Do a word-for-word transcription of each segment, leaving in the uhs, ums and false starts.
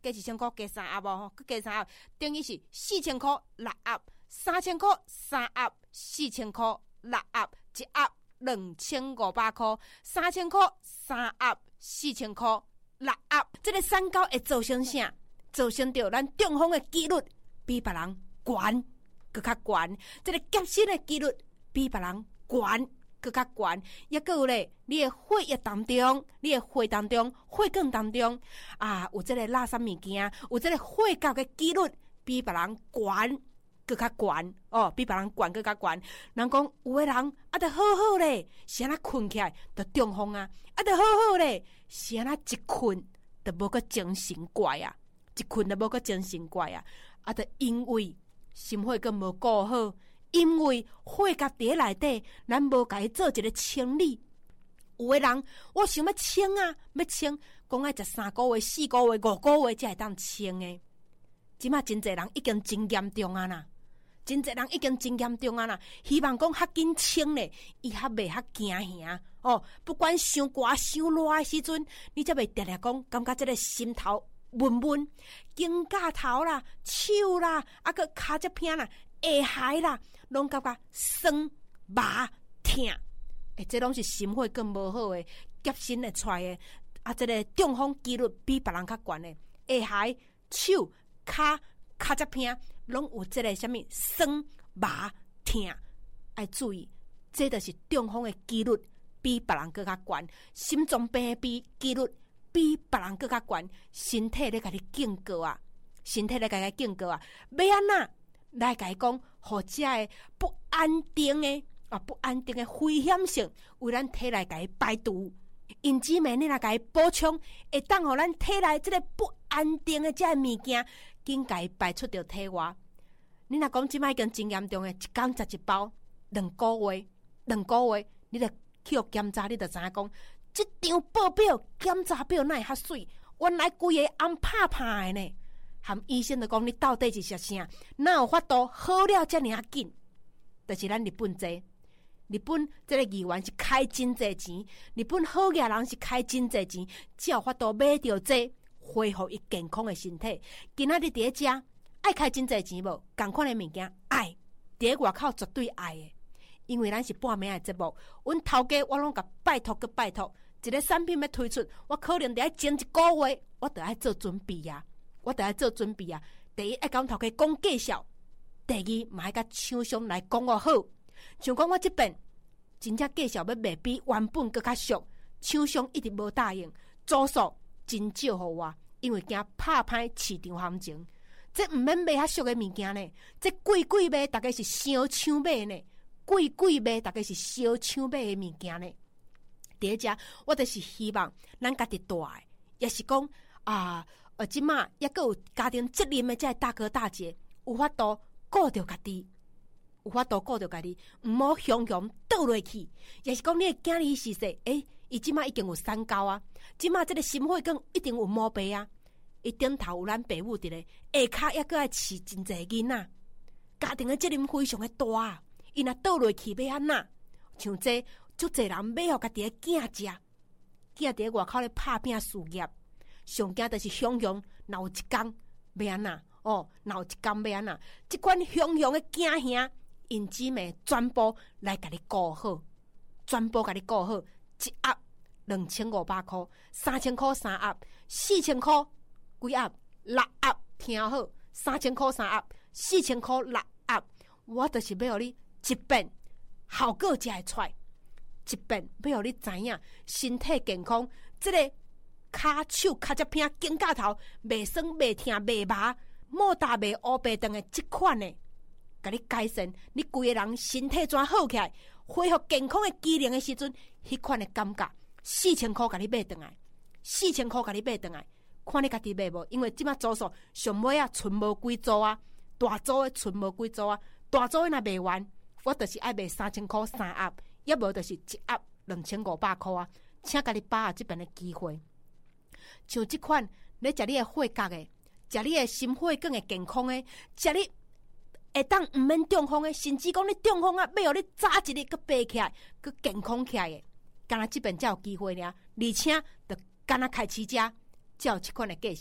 加一千块加三盒哦，佮加三盒，等于是四千块六盒，三千块三盒，四千块六盒，一盒两千五百块，三千块三盒，四千块六盒。这个三高会造成啥？造成着咱中风的几率比别人悬，佮较悬。这个急心的几率比别人悬。更较悬，也个有咧，你的血液当中，你的血当中，血管当中啊，有这个垃圾物件，有这个血胶的几率比别人悬，更较悬哦，比别人悬更较悬。人讲有的人啊，得好好咧，是安那困起来得中风啊，啊得好好咧，是安那一困得无个精神怪啊，一困得无个精神怪啊，啊得因为心血管无顾好。因为血甲伫内底，咱无甲伊做一个清理。有的人，我想要清啊，要清，讲爱食三个月、四个月、五个月才会当清诶。即马真侪人已经真严重啊啦，真侪人已经真严重啊啦。希望讲较紧清咧，伊较袂较惊吓哦。不管伤寒伤热诶时阵，你才袂定定讲，感觉这个心头闷闷，肩胛头啦、手啦，啊个骹只片啦。下骹啦，拢感觉酸、麻、痛，诶，这拢是心血管无好诶，急心诶出来诶。啊，这个中风几率比别人较悬诶。下骹、手、骹、骹只片，拢有这个什么酸、麻、痛，要注意，这就是中风诶几率比别人更较悬，心脏病诶比几率比别人更较悬，身体咧甲你警告啊，身体咧甲你警告啊，要安怎？来甲伊讲，互遮诶不安定诶啊，不安定诶危险性，为咱体内甲伊排除。因姊妹，你若甲伊补充，会当互咱体内即个不安定诶遮个物件，紧甲伊排出着体外。你若讲即摆已经真严重诶，一工食一包，两个月，两个月，你著去互检查，你著知影讲，即张报表检查表哪会较水？原来规个红拍拍诶呢。含医生就讲，你到底是啥啥？哪有法度好了遮尔啊紧？就是咱日本济，日本这个议员是开真济钱，日本好嘢人是开真济钱，才有法度买到这恢复伊健康的身体。今仔日伫咧遮爱开真济钱无？同款的物件爱，伫咧外口绝对爱的，因为咱是半暝的节目，阮头家我拢甲拜托个拜托，一个产品要推出，我可能得前一个月，我得爱做准备呀。我得要做准备啊！第一，爱甲阮头家讲介绍；第二，嘛爱甲厂商来讲我好。像讲我这边真正介绍要卖比原本更较俗，厂商一直无答应，组数真少互我，因为惊拍歹市场行情。这毋免卖较俗的物件呢，这贵贵卖，大概是小抢买呢，贵贵卖，大概是小抢买的物件呢。第一只，我就是希望咱家己大的，也是讲啊。呃，即马也阁有家庭责任的，这大哥大姐有法度顾着家己，有法度顾着家己，毋好雄雄倒落去。也是讲你的囝儿是说，诶，伊即马已经有三高啊，即马这个心血管一定有毛病啊。伊顶头有咱爸母伫咧，下骹也阁爱饲真济囡仔，家庭的责任非常的大啊。伊若倒落去要安怎？像这足济人要互家己的囝食，囝伫咧外口咧拍拼事业。上惊就是雄雄，若有一天要安怎哦？若有一天要安怎？即款雄雄的囝兄，因姊妹全部来甲你顾好，全部甲你顾好，一盒两千五百块，三千块三盒，四千块几盒？六盒，听好，三千块三盒，四千块六盒。我就是要互你一遍效果才会出来，一遍要互你知影身体健康，这个。骹手骹只片肩胛头袂酸袂痛袂麻莫大袂乌白长的即款呢，甲你改善你规个人身体转好起来，恢复健康的机能的时阵，迄款的感觉四千块甲你买转来，四千块甲你买转来，看你家己买无？因为即马组数上尾啊，剩无几组啊，大组的剩无几组啊，大组的若卖完，我就是爱卖三千块三盒，要无就是一盒两千五百块啊，请甲你把握这边的机会。像这款，你食你的血角的，食你的心血管的健康的，食你会当毋免中风的，甚至讲你中风啊，要互你早一日佮爬起来，佮健康起来的，敢若这边才有机会呢，而且就敢若开始遮才有这款的介绍。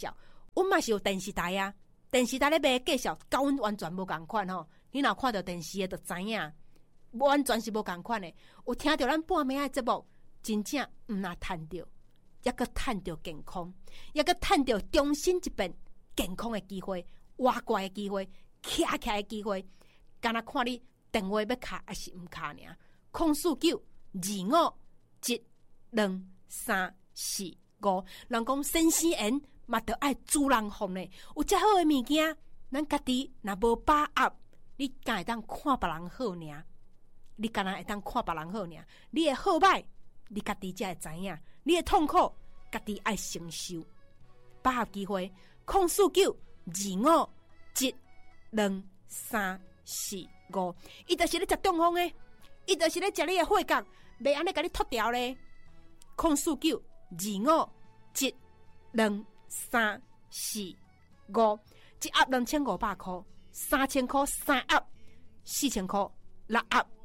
阮嘛是有电视台啊，电视台咧卖介绍，甲阮完全无共款吼。你若看到电视诶，就知影，完全是无共款诶。有听到咱半暝诶节目，真正毋若趁着，抑阁趁着健康，抑阁趁着重新一遍健康诶机会、活过诶机会、徛起来诶机会。敢若看你电话要卡还是毋卡尔？空四九二五一两三四五。人讲新鲜盐嘛，着爱主人风呢。有遮好诶物件，咱家己若无把握，你敢会当看别人好尔？你敢若会当看别人好尔？你诶好歹，你家己才会知影。你诶痛苦，家己爱承受。把握机会，空四九二五一两三四五。伊就是咧食中风诶，伊就是咧食你诶血管，袂安尼甲你脱掉咧。空四九二五一两三四五，一盒两千五百块，三千块三盒，四千块六盒。